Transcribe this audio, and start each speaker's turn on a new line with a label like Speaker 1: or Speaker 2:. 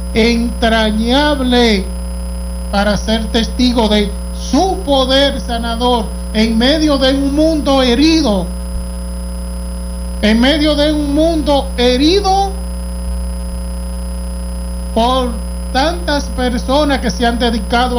Speaker 1: entrañable para ser testigo de su poder sanador en medio de un mundo herido, por tantas personas que se han dedicado